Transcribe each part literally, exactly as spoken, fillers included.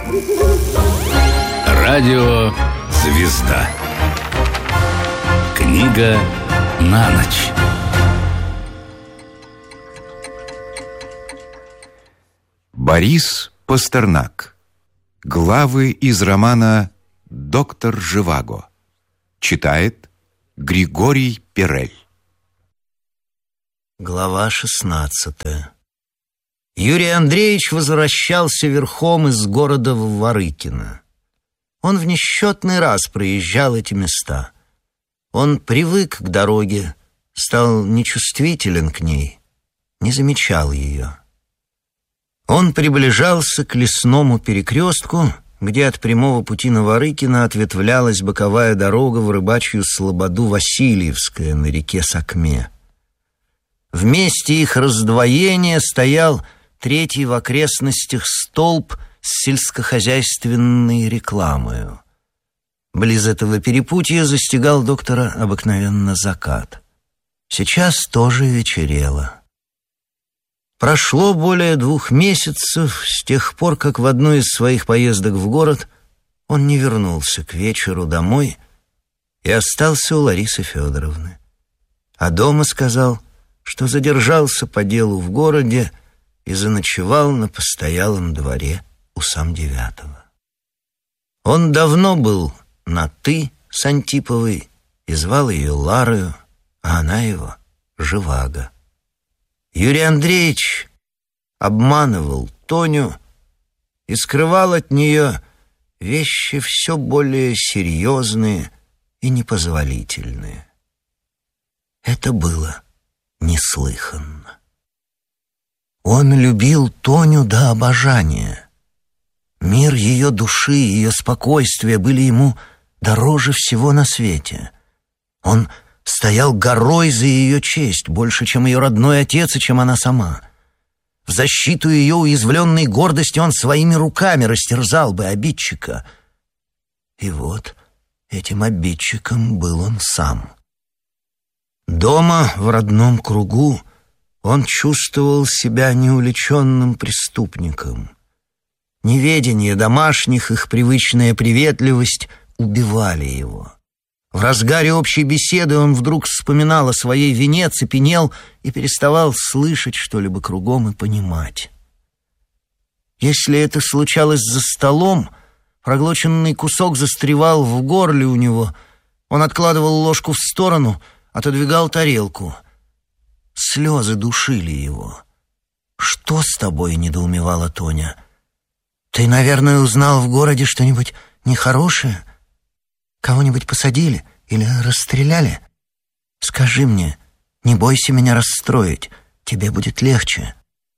Радио «Звезда». Книга на ночь. Борис Пастернак. Главы из романа «Доктор Живаго». Читает Григорий Перель. Глава шестнадцатая. Юрий Андреевич возвращался верхом из города в Ворыкино. Он в несчетный раз проезжал эти места. Он привык к дороге, стал нечувствителен к ней, не замечал ее. Он приближался к лесному перекрестку, где от прямого пути на Ворыкино ответвлялась боковая дорога в рыбачью слободу Васильевская на реке Сакме. В месте их раздвоения стоял третий в окрестностях столб с сельскохозяйственной рекламою. Близ этого перепутья застигал доктора обыкновенно закат. Сейчас тоже вечерело. Прошло более двух месяцев с тех пор, как в одной из своих поездок в город он не вернулся к вечеру домой и остался у Ларисы Федоровны. А дома сказал, что задержался по делу в городе и заночевал на постоялом дворе у Самдевятого. Он давно был на «ты» с Антиповой и звал ее Ларою, а она его Живаго. Юрий Андреевич обманывал Тоню и скрывал от нее вещи все более серьезные и непозволительные. Это было неслыханно. Он любил Тоню до обожания. Мир ее души и ее спокойствие были ему дороже всего на свете. Он стоял горой за ее честь, больше, чем ее родной отец и чем она сама. В защиту ее уязвленной гордости он своими руками растерзал бы обидчика. И вот этим обидчиком был он сам. Дома, в родном кругу, он чувствовал себя неуличенным преступником. Неведение домашних, их привычная приветливость убивали его. В разгаре общей беседы он вдруг вспоминал о своей вине, цепенел и переставал слышать что-либо кругом и понимать. Если это случалось за столом, проглоченный кусок застревал в горле у него, он откладывал ложку в сторону, отодвигал тарелку. Слезы душили его. «Что с тобой?» — недоумевала Тоня. «Ты, наверное, узнал в городе что-нибудь нехорошее? Кого-нибудь посадили или расстреляли? Скажи мне, не бойся меня расстроить, тебе будет легче».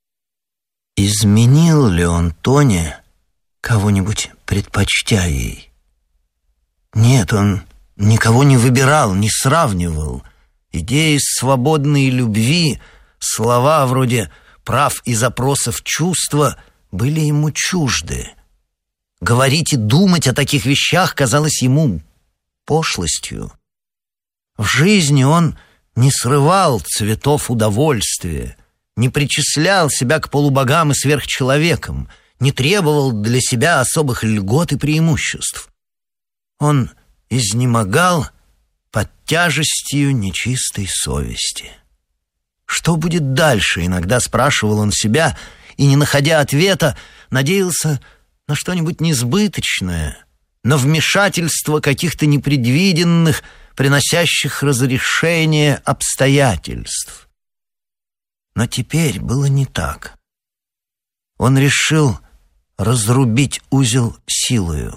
Изменил ли он Тоне, кого-нибудь предпочтя ей? Нет, он никого не выбирал, не сравнивал. Идеи свободной любви, слова вроде «прав и запросов чувства» были ему чужды. Говорить и думать о таких вещах казалось ему пошлостью. В жизни он не срывал цветов удовольствия, не причислял себя к полубогам и сверхчеловекам, не требовал для себя особых льгот и преимуществ. Он изнемогал под тяжестью нечистой совести. Что будет дальше, иногда спрашивал он себя, и, не находя ответа, надеялся на что-нибудь несбыточное, на вмешательство каких-то непредвиденных, приносящих разрешение обстоятельств. Но теперь было не так. Он решил разрубить узел силою.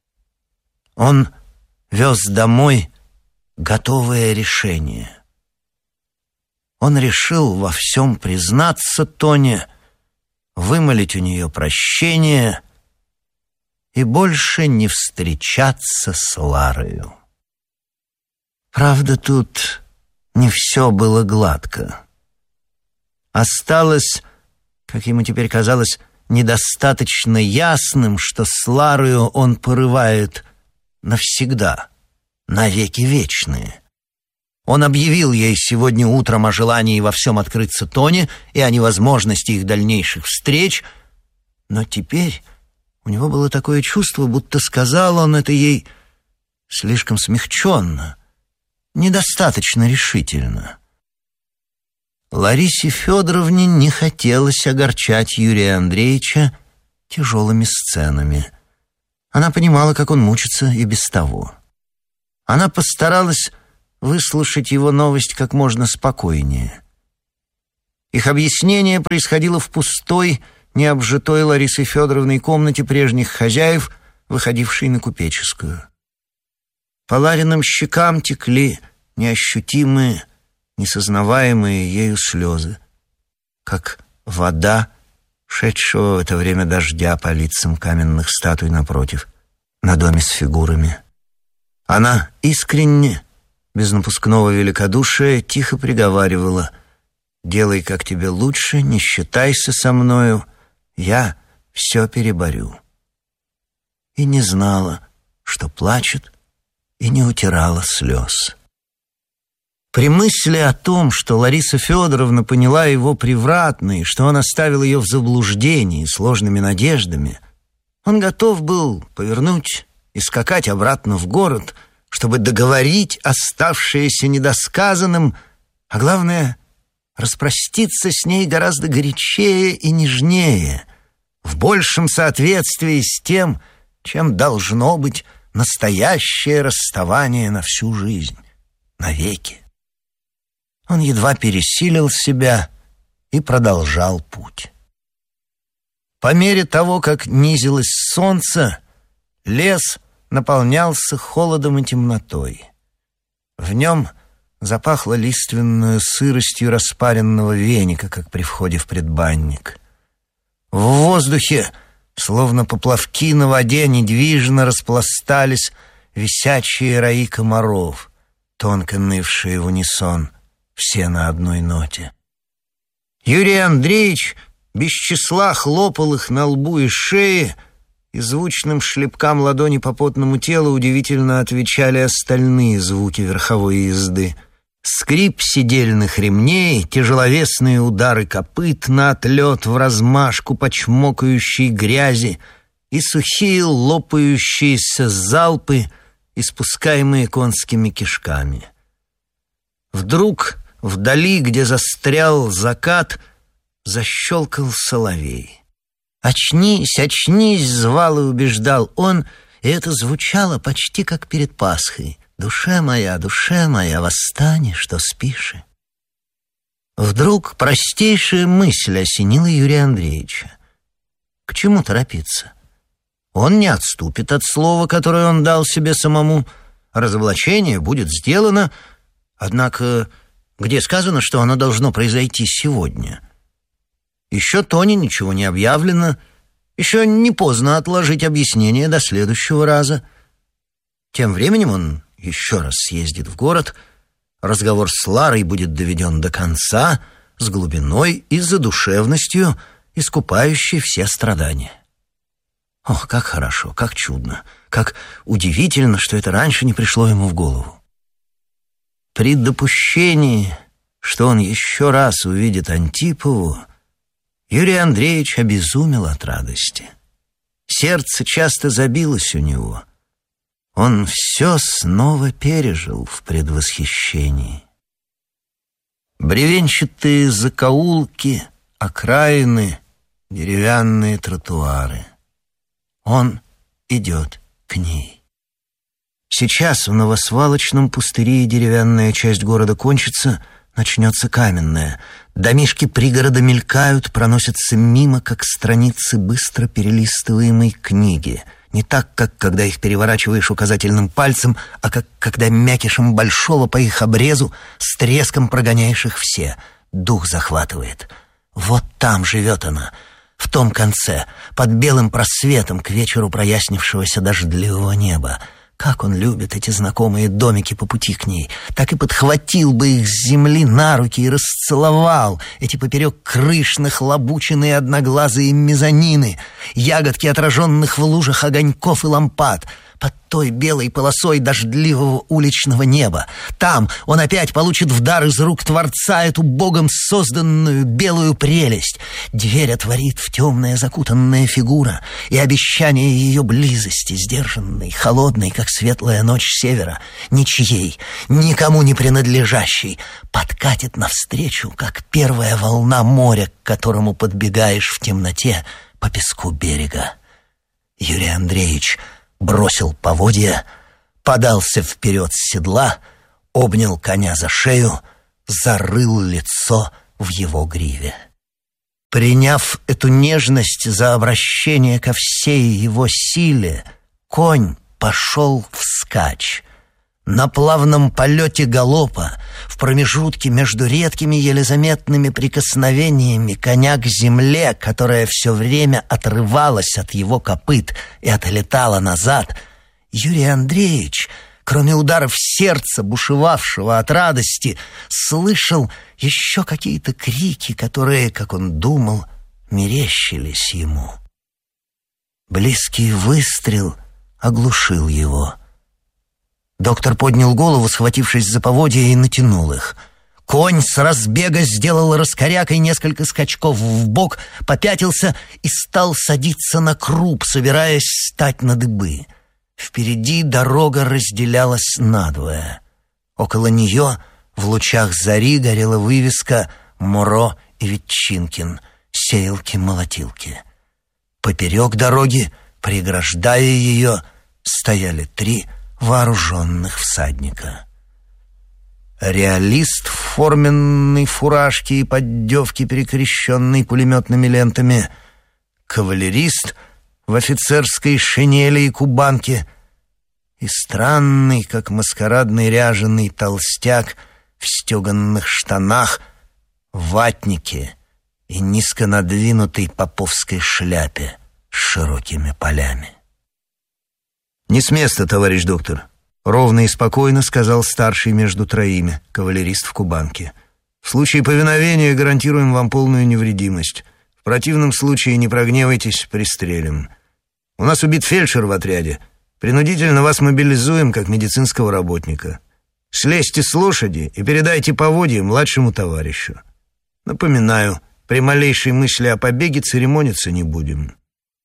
Он вез домой готовое решение. Он решил во всем признаться Тоне, вымолить у нее прощение и больше не встречаться с Ларою. Правда, тут не все было гладко. Осталось, как ему теперь казалось, недостаточно ясным, что с Ларою он порывает навсегда, навеки вечные. Он объявил ей сегодня утром о желании во всем открыться Тоне и о невозможности их дальнейших встреч, но теперь У него было такое чувство, будто сказал он это ей слишком смягченно, недостаточно решительно. Ларисе Федоровне не хотелось огорчать Юрия Андреевича тяжелыми сценами. Она понимала, как он мучится и без того. Она постаралась выслушать его новость как можно спокойнее. Их объяснение происходило в пустой, необжитой Ларисой Федоровной комнате прежних хозяев, выходившей на Купеческую. По Лариным щекам текли неощутимые, несознаваемые ею слезы, как вода, шедшего в это время дождя по лицам каменных статуй напротив, на доме с фигурами. Она искренне, без напускного великодушия, тихо приговаривала: «Делай, как тебе лучше, не считайся со мною, я все переборю». И не знала, что плачет, и не утирала слез. При мысли о том, что Лариса Федоровна поняла его превратно, и что он оставил ее в заблуждении сложными надеждами, он готов был повернуть и скакать обратно в город, чтобы договорить оставшееся недосказанным, а главное — распроститься с ней гораздо горячее и нежнее, в большем соответствии с тем, чем должно быть настоящее расставание на всю жизнь, навеки. Он едва пересилил себя и продолжал путь. По мере того, как низилось солнце, лес наполнялся холодом и темнотой. В нем запахло лиственную сыростью распаренного веника, как при входе в предбанник. В воздухе, словно поплавки на воде, недвижно распластались висячие раи комаров, тонко нывшие в унисон, все на одной ноте. Юрий Андреевич без числа хлопал их на лбу и шее, и звучным шлепкам ладони по потному телу удивительно отвечали остальные звуки верховой езды. Скрип седельных ремней, тяжеловесные удары копыт на отлет в размашку по чмокающей грязи и сухие лопающиеся залпы, испускаемые конскими кишками. Вдруг вдали, где застрял закат, защелкал соловей. «Очнись, очнись!» — звал и убеждал он, и это звучало почти как перед Пасхой. «Душе моя, душе моя, восстань, что спишь». Вдруг простейшая мысль осенила Юрия Андреевича. К чему торопиться? Он не отступит от слова, которое он дал себе самому. Разоблачение будет сделано, однако где сказано, что оно должно произойти сегодня? Еще Тоне ничего не объявлено, еще не поздно отложить объяснение до следующего раза. Тем временем он еще раз съездит в город, разговор с Ларой будет доведен до конца, с глубиной и задушевностью, искупающей все страдания. Ох, как хорошо, как чудно, как удивительно, что это раньше не пришло ему в голову. При допущении, что он еще раз увидит Антипову, Юрий Андреевич обезумел от радости. Сердце часто забилось у него. Он все снова пережил в предвосхищении. Бревенчатые закоулки, окраины, деревянные тротуары. Он идет к ней. Сейчас в новосвалочном пустыре деревянная часть города кончится, начнется каменная. Домишки пригорода мелькают, проносятся мимо, как страницы быстро перелистываемой книги. Не так, как когда их переворачиваешь указательным пальцем, а как когда мякишем большого по их обрезу с треском прогоняешь их все. Дух захватывает. Вот там живет она, в том конце, под белым просветом к вечеру прояснившегося дождливого неба. Как он любит эти знакомые домики по пути к ней. Так и подхватил бы их с земли на руки и расцеловал эти поперек крыш нахлобученные одноглазые мезонины, ягодки отраженных в лужах огоньков и лампад. под той белой полосой дождливого уличного неба. Там он опять получит в дар из рук Творца эту Богом созданную белую прелесть. Дверь отворит в темная закутанная фигура, и обещание ее близости, сдержанной, холодной, как светлая ночь севера, ничьей, никому не принадлежащей, подкатит навстречу, как первая волна моря, к которому подбегаешь в темноте по песку берега. Юрий Андреевич бросил поводья, подался вперед с седла, обнял коня за шею, зарыл лицо в его гриве. Приняв эту нежность за обращение ко всей его силе, конь пошел вскачь. На плавном полете галопа, в промежутке между редкими еле заметными прикосновениями коня к земле, которая все время отрывалась от его копыт и отлетала назад, Юрий Андреевич, кроме ударов сердца, бушевавшего от радости, слышал еще какие-то крики, которые, как он думал, мерещились ему. Близкий выстрел оглушил его. Доктор поднял голову, схватившись за поводья, и натянул их. Конь с разбега сделал раскорякой несколько скачков вбок, попятился и стал садиться на круп, собираясь встать на дыбы. Впереди дорога разделялась надвое. Около нее в лучах зари горела вывеска «Моро и Ветчинкин. Сеялки-молотилки». Поперек дороги, преграждая ее, стояли три вооруженных всадника. Реалист в форменной фуражке и поддевке, перекрещенной пулеметными лентами, кавалерист в офицерской шинели и кубанке и странный, как маскарадный ряженый толстяк в стеганых штанах, ватнике и низко надвинутой поповской шляпе с широкими полями. «Не с места, товарищ доктор», — ровно и спокойно сказал старший между троими, кавалерист в кубанке. «В случае повиновения гарантируем вам полную невредимость. В противном случае, не прогневайтесь, пристрелим. У нас убит фельдшер в отряде. Принудительно вас мобилизуем как медицинского работника. Слезьте с лошади и передайте поводья младшему товарищу. Напоминаю, при малейшей мысли о побеге церемониться не будем».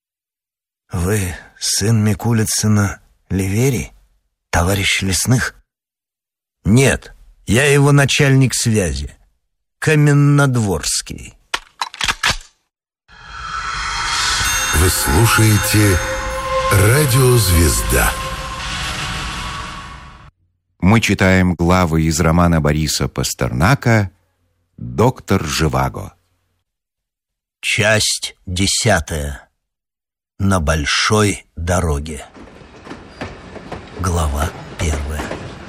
«Вы сын Микулицына Ливерий, товарищ Лесных?» «Нет, я его начальник связи, Каменнодворский». Вы слушаете «Радио Звезда». Мы читаем главы из романа Бориса Пастернака «Доктор Живаго». Часть десятая. На большой дороге. Глава первая.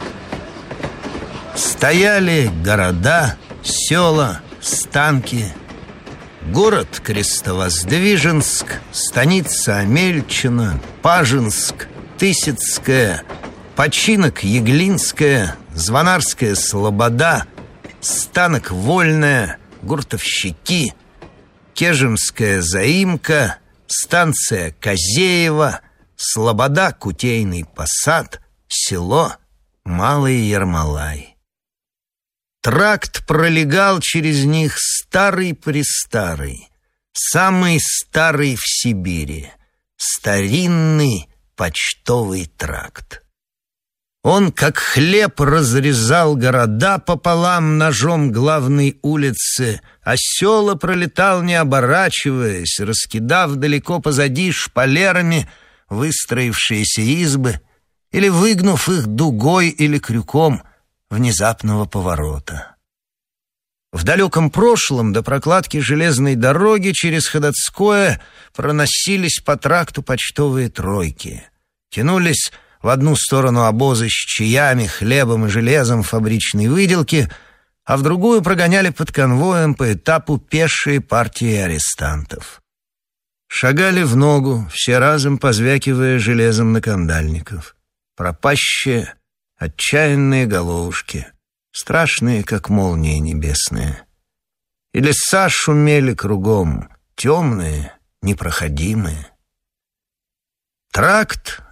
Стояли города, села, станки. Город Крестовоздвиженск, станица Амельчина, Пажинск, Тысяцкая, Починок Яглинская, Звонарская Слобода, Станок Вольная, Гуртовщики, Кежемская Заимка, станция Козеева, Слобода Кутейный Посад, село Малый Ермолай. Тракт пролегал через них старый-престарый, самый старый в Сибири, старинный почтовый тракт. Он, как хлеб, разрезал города пополам ножом главной улицы, а села пролетал, не оборачиваясь, раскидав далеко позади шпалерами выстроившиеся избы или выгнув их дугой или крюком внезапного поворота. В далеком прошлом до прокладки железной дороги через Ходотское проносились по тракту почтовые тройки. Тянулись в одну сторону обозы с чаями, хлебом и железом фабричной выделки, а в другую прогоняли под конвоем по этапу пешие партии арестантов. Шагали в ногу, все разом позвякивая железом накандальников. Пропащие, отчаянные головушки, страшные, как молнии небесные. И леса шумели кругом, темные, непроходимые. Тракт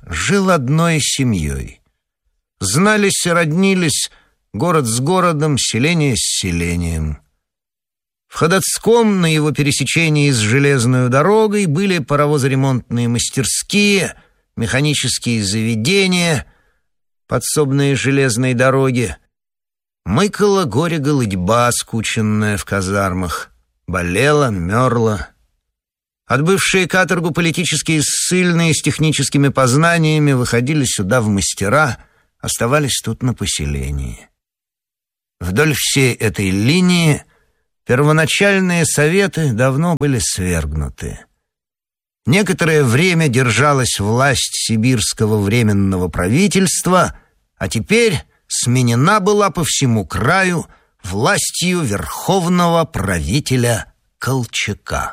жил одной семьей. Знались и роднились город с городом, селение с селением. В Ходоцком, на его пересечении с железной дорогой, были паровозоремонтные мастерские, механические заведения, подсобные железной дороги. Мыкала горе-голыдьба, скученная в казармах, болела, мерла. Отбывшие каторгу политические ссыльные с техническими познаниями выходили сюда в мастера, оставались тут на поселении. Вдоль всей этой линии первоначальные советы давно были свергнуты. Некоторое время держалась власть сибирского временного правительства, а теперь сменена была по всему краю властью верховного правителя Колчака.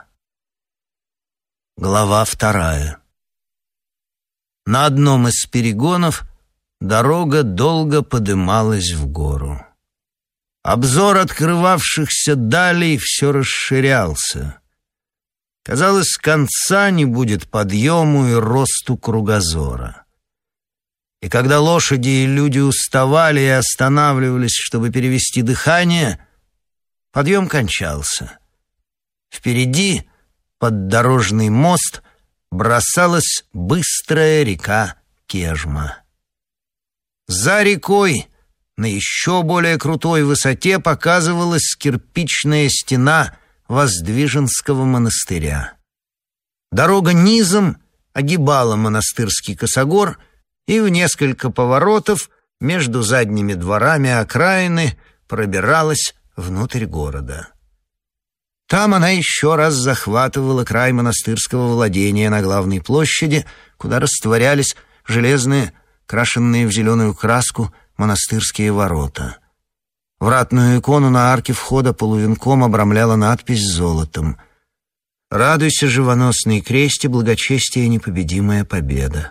Глава вторая. На одном из перегонов дорога долго подымалась в гору. Обзор открывавшихся далей все расширялся. Казалось, конца не будет подъему и росту кругозора. И когда лошади и люди уставали и останавливались, чтобы перевести дыхание, подъем кончался. Впереди, под дорожный мост, бросалась быстрая река Кежма. За рекой, на еще более крутой высоте, показывалась кирпичная стена Воздвиженского монастыря. Дорога низом огибала монастырский косогор и в несколько поворотов между задними дворами окраины пробиралась внутрь города. Там она еще раз захватывала край монастырского владения на главной площади, куда растворялись железные, крашенные в зеленую краску, монастырские ворота. Вратную икону на арке входа полувенком обрамляла надпись золотом: «Радуйся, живоносный кресте, благочестие, непобедимая победа».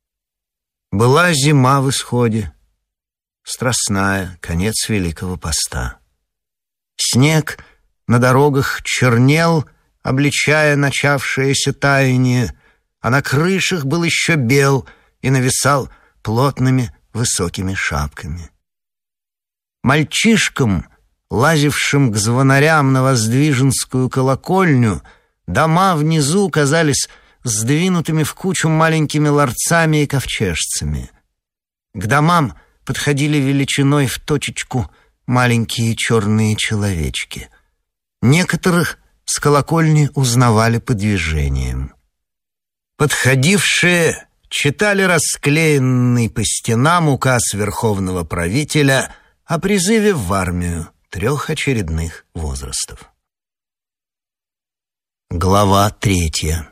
Была зима в исходе, страстная, конец Великого Поста. Снег на дорогах чернел, обличая начавшееся таяние, а на крышах был еще бел и нависал плотными высокими шапками. Мальчишкам, лазившим к звонарям на Воздвиженскую колокольню, дома внизу казались сдвинутыми в кучу маленькими ларцами и ковчежцами. К домам подходили величиной в точечку маленькие черные человечки. Некоторых с колокольни узнавали по движениям. Подходившие читали расклеенный по стенам указ верховного правителя о призыве в армию трех очередных возрастов. Глава третья.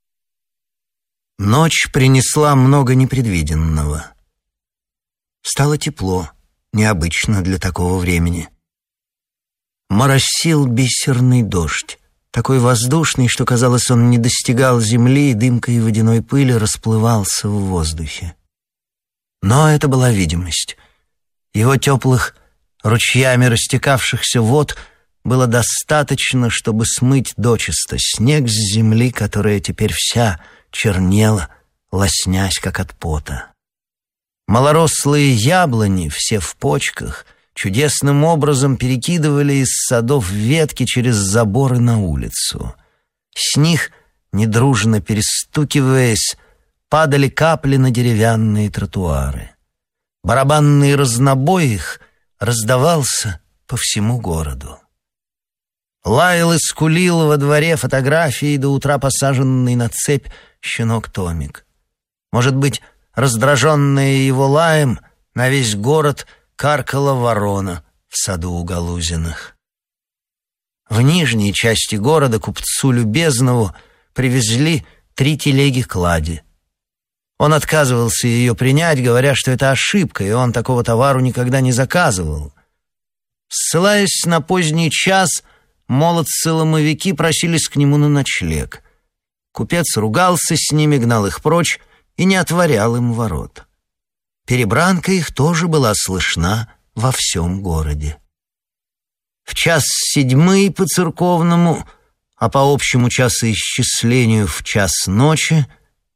Ночь принесла много непредвиденного. Стало тепло, необычно для такого времени. Моросил бисерный дождь, такой воздушный, что, казалось, он не достигал земли, и дымкой водяной пыли расплывался в воздухе. Но это была видимость. Его теплых, ручьями растекавшихся вод было достаточно, чтобы смыть дочисто снег с земли, которая теперь вся чернела, лоснясь, как от пота. Малорослые яблони, все в почках, чудесным образом перекидывали из садов ветки через заборы на улицу. С них, недружно перестукиваясь, падали капли на деревянные тротуары. Барабанный разнобой их раздавался по всему городу. Лаял и скулил во дворе фотографии до утра посаженный на цепь щенок Томик. Может быть, раздраженная его лаем, на весь город каркала ворона в саду у Галузиных. В нижней части города купцу Любезнову привезли три телеги клади. Он отказывался ее принять, говоря, что это ошибка, и он такого товару никогда не заказывал. Ссылаясь на поздний час, молодцы-ломовики просились к нему на ночлег. Купец ругался с ними, гнал их прочь и не отворял им ворот. Перебранка их тоже была слышна во всем городе. В час седьмый по церковному, а по общему часоисчислению в час ночи,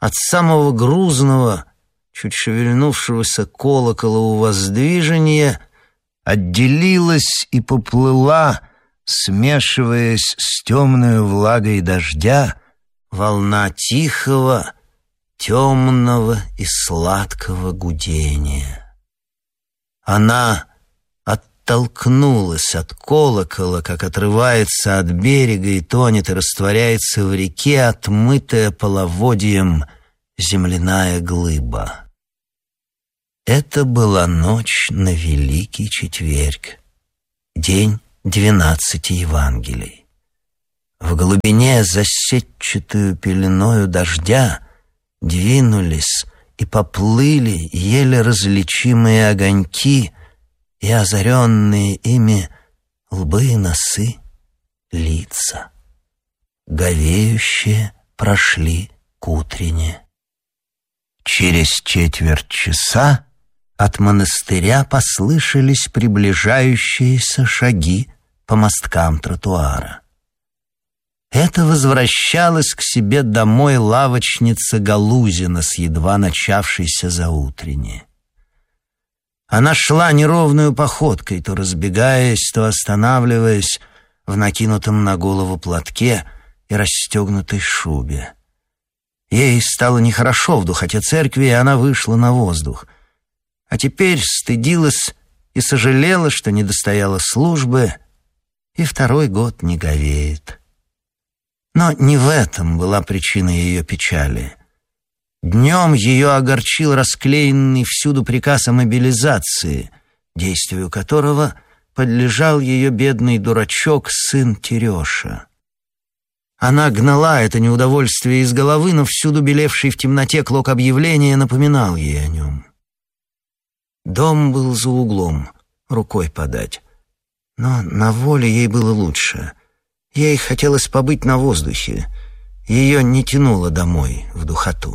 от самого грузного, чуть шевельнувшегося колокола у воздвижения отделилась и поплыла, смешиваясь с темной влагой дождя, волна тихого, темного и сладкого гудения. Она оттолкнулась от колокола, как отрывается от берега и тонет и растворяется в реке, отмытая половодьем земляная глыба. Это была ночь на Великий Четверг, день двенадцати Евангелий. В глубине засетчатую пеленою дождя двинулись и поплыли еле различимые огоньки и озаренные ими лбы и носы, лица. Говеющие прошли к утрене. Через четверть часа от монастыря послышались приближающиеся шаги по мосткам тротуара. Это возвращалась к себе домой лавочница Галузина с едва начавшейся заутренней. Она шла неровную походкой, то разбегаясь, то останавливаясь в накинутом на голову платке и расстегнутой шубе. Ей стало нехорошо в духоте церкви, и она вышла на воздух. А теперь стыдилась и сожалела, что не достояла службы, и второй год не говеет. Но не в этом была причина ее печали. Днем ее огорчил расклеенный всюду приказ о мобилизации, действию которого подлежал ее бедный дурачок, сын Тереша. Она гнала это неудовольствие из головы, но всюду белевший в темноте клок объявления напоминал ей о нем. Дом был за углом, рукой подать. Но на воле ей было лучше. Ей хотелось побыть на воздухе. Ее не тянуло домой, в духоту.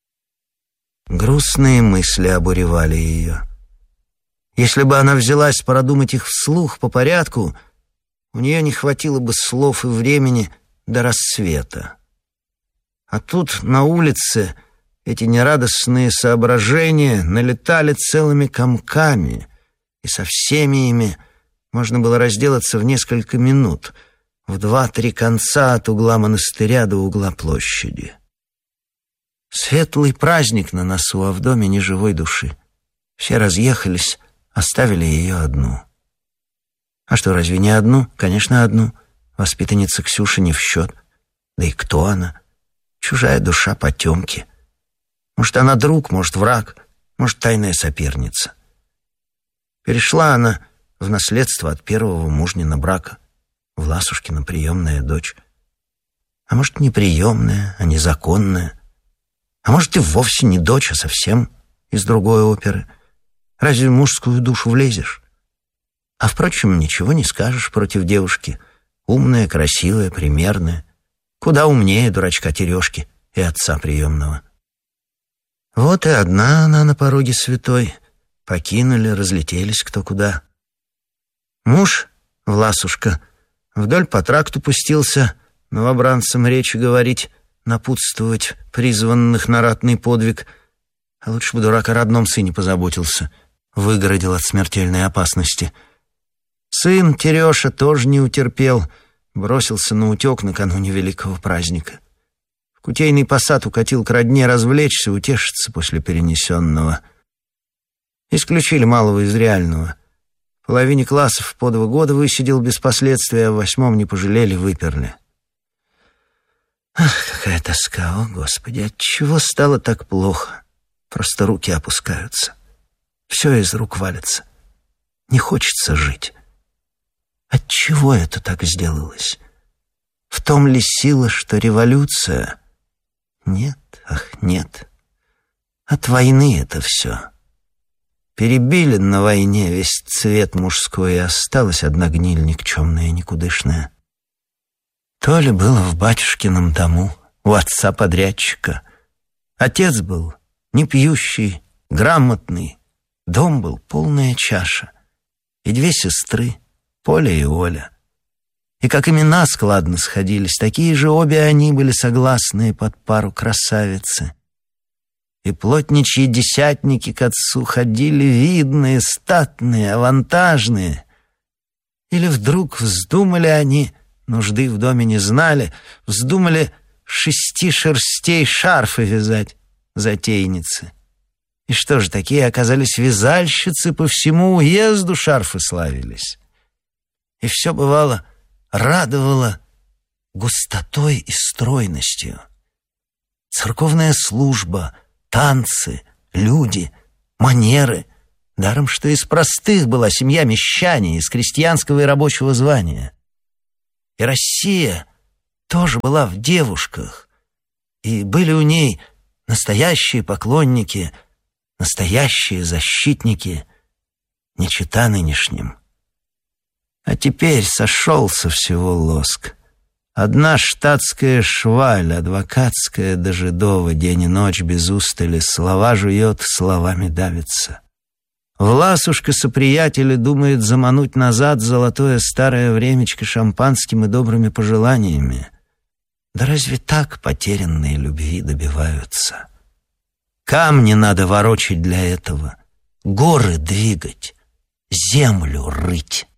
Грустные мысли обуревали ее. Если бы она взялась продумать их вслух по порядку, у нее не хватило бы слов и времени до рассвета. А тут на улице эти нерадостные соображения налетали целыми комками, и со всеми ими можно было разделаться в несколько минут, в два-три конца от угла монастыря до угла площади. Светлый праздник на носу, а в доме ни живой души. Все разъехались, оставили ее одну. А что, разве не одну? Конечно, одну. Воспитанница Ксюша не в счет. Да и кто она? Чужая душа потемки. Может, она друг, может, враг, может, тайная соперница. Перешла она в наследство от первого мужнина брака, Власушкина приемная дочь. А может, не приемная, а незаконная. А может, и вовсе не дочь, а совсем из другой оперы. Разве в мужскую душу влезешь? А, впрочем, ничего не скажешь против девушки. Умная, красивая, примерная. Куда умнее дурачка Терешки и отца приемного. Вот и одна она на пороге святой. Покинули, разлетелись кто куда. Муж, Власушка, вдоль по тракту пустился новобранцам речи говорить, напутствовать призванных на ратный подвиг. А лучше бы дурак о родном сыне позаботился, выгородил от смертельной опасности. Сын Тереша тоже не утерпел, бросился на утек накануне великого праздника. В Кутейный посад укатил к родне развлечься, утешиться после перенесенного. Исключили малого из реального. В половине классов по два года высидел без последствий, а в восьмом не пожалели, выперли. Ах, какая тоска, о Господи, отчего стало так плохо? Просто руки опускаются. Все из рук валится. Не хочется жить. Отчего это так сделалось? В том ли сила, что революция? Нет, ах, нет. От войны это все. Перебили на войне весь цвет мужской, и осталась одна гниль никчемная, никудышная. То ли было в батюшкином дому, у отца-подрядчика. Отец был не пьющий, грамотный. Дом был полная чаша. И две сестры, Поля и Оля. И как имена складно сходились, такие же обе они были согласные под пару красавицы. и плотничьи десятники к отцу ходили видные, статные, авантажные. Или вдруг вздумали они, нужды в доме не знали, вздумали шести шерстей шарфы вязать, затейницы. И что же, такие оказались вязальщицы, по всему уезду шарфы славились. И все, бывало, радовало густотой и стройностью. Церковная служба, танцы, люди, манеры. Даром, что из простых была семья мещане, из крестьянского и рабочего звания. И Россия тоже была в девушках, и были у ней настоящие поклонники, настоящие защитники, не чета нынешним. А теперь сошелся всего лоск. Одна штатская шваль, адвокатская до жидова, день и ночь без устали, слова жует, словами давится. Власушка-соприятеля думает замануть назад золотое старое времечко шампанским и добрыми пожеланиями. Да разве так потерянные любви добиваются? Камни надо ворочать для этого, горы двигать, землю рыть.